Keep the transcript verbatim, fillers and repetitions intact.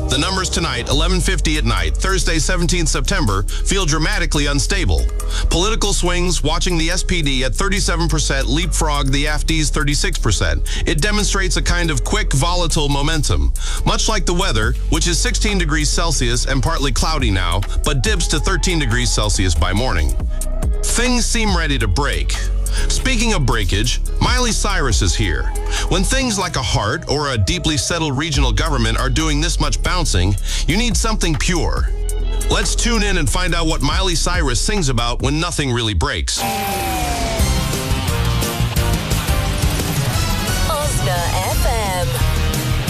The numbers tonight, eleven fifty at night, Thursday, seventeenth September, feel dramatically unstable. Political swings, watching the S P D at thirty-seven percent leapfrog the A F D's thirty-six percent. It demonstrates a kind of quick, volatile momentum. Much like the weather, which is sixteen degrees Celsius and partly cloudy now, but dips to thirteen degrees Celsius by morning. Things seem ready to break. Speaking of breakage, Miley Cyrus is here. When things like a heart or a deeply settled regional government are doing this much bouncing, you need something pure. Let's tune in and find out what Miley Cyrus sings about when nothing really breaks.